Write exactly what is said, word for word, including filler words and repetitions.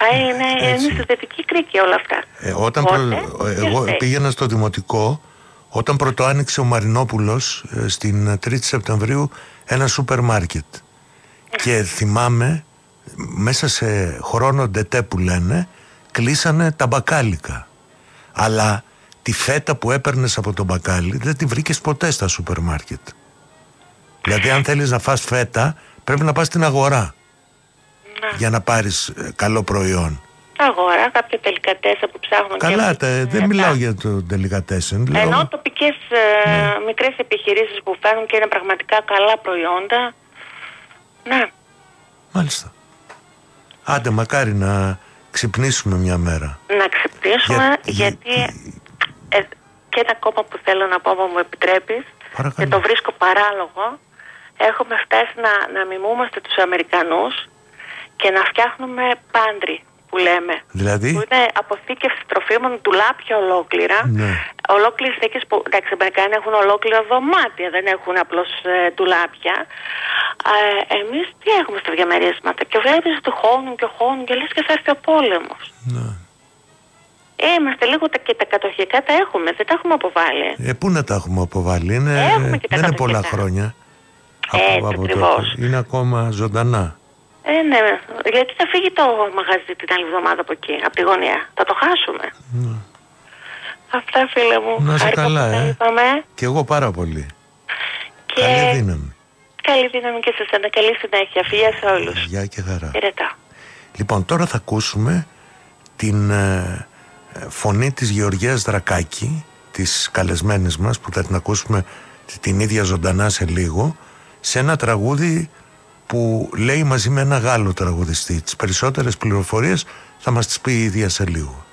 Πάει, είναι, είναι στη Δυτική Κρήτη όλα αυτά. Ε, όταν προ... Εγώ πήγαινα στο Δημοτικό, όταν πρώτο άνοιξε ο Μαρινόπουλος ε, στην τρίτη Σεπτεμβρίου ένα σούπερ μάρκετ. Και θυμάμαι, μέσα σε χρόνο ντετέ που λένε, κλείσανε τα μπακάλικα. Αλλά τη φέτα που έπαιρνες από το μπακάλι δεν τη βρήκες ποτέ στα σούπερ μάρκετ. Δηλαδή αν θέλεις να φας φέτα πρέπει να πας στην αγορά. Να. Για να πάρεις ε, καλό προϊόν. Αγορά, κάποια τελικατέσα που ψάχνουν. Καλά, και τε, δεν μιλάω για το τελικατέσεν. Ενώ τοπικές ε, ναι. μικρές επιχειρήσεις που φέρνουν και είναι πραγματικά καλά προϊόντα. Ναι. Μάλιστα. Άντε, μακάρι να ξυπνήσουμε μια μέρα. Να ξυπνήσουμε, για, γιατί ε, και ένα κόμμα που θέλω να πω, μου επιτρέπεις, και το βρίσκω παράλογο, έχουμε φτάσει να, να μιμούμαστε τους Αμερικανούς και να φτιάχνουμε πάντρι, που λέμε. Δηλαδή? Που είναι αποθήκευση τροφίμων, ντουλάπια ολόκληρα. Ναι. Ολόκληρες θέκες που, εντάξει, οι Αμερικανοί έχουν ολόκληρα δωμάτια, δεν έχουν απλώς ε, ντουλάπια. Ε, εμείς τι έχουμε στα διαμερίσματα? Και βλέπεις ότι χώνουν και χώνουν και λες και θα έρθει ο πόλεμος. Ναι. Ε, είμαστε λίγο τα, και τα κατοχικά τα έχουμε, δεν τα έχουμε αποβάλει. Ε, πού να τα έχουμε αποβάλει? Είναι, έχουμε και τα δεν είναι πολλά χρόνια. Έτσι, από, από ακριβώς. τότε. Είναι ακόμα ζωντανά. Ε, ναι, γιατί θα φύγει το μαγαζί την άλλη εβδομάδα από εκεί, από τη γωνία. Θα το χάσουμε. Ναι. Αυτά, φίλε μου. Να είσαι καλά, ε. Είπαμε. Και εγώ πάρα πολύ. Και... Καλή δύναμη. Καλή δύναμη και σε εσένα. Καλή συνέχεια. Φιλιά σε όλους. Γεια και χαρά. Χαιρετά. Λοιπόν, τώρα θα ακούσουμε την ε, φωνή της Γεωργίας Δρακάκη, της καλεσμένης μας, που θα την ακούσουμε την ίδια ζωντανά σε λίγο, σε ένα τραγούδι που λέει μαζί με ένα Γάλλο τραγουδιστή. Τις περισσότερες πληροφορίες θα μας τις πει η ίδια σε λίγο.